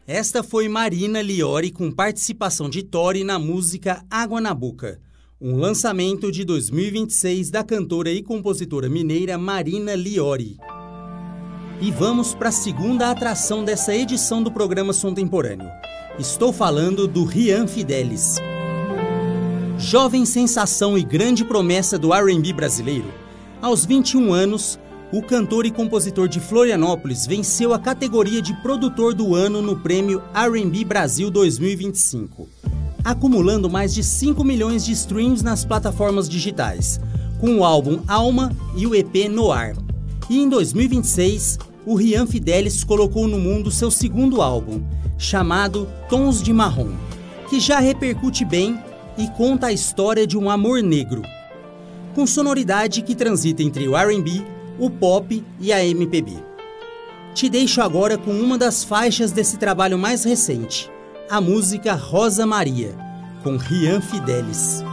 Esta foi Marina Liori com participação de Tori na música Água na Boca, um lançamento de 2026 da cantora e compositora mineira Marina Liori. E vamos para a segunda atração dessa edição do programa Contemporâneo. Estou falando do Ryan Fidelis. Jovem sensação e grande promessa do R&B brasileiro, aos 21 anos, o cantor e compositor de Florianópolis venceu a categoria de Produtor do Ano no prêmio R&B Brasil 2025, acumulando mais de 5 milhões de streams nas plataformas digitais, com o álbum Alma e o EP Noir. E em 2026, o Ryan Fidelis colocou no mundo seu segundo álbum, chamado Tons de Marrom, que já repercute bem e conta a história de um amor negro, com sonoridade que transita entre o R&B, o pop e a MPB. Te deixo agora com uma das faixas desse trabalho mais recente, a música Rosa Maria, com Ryan Fidelis.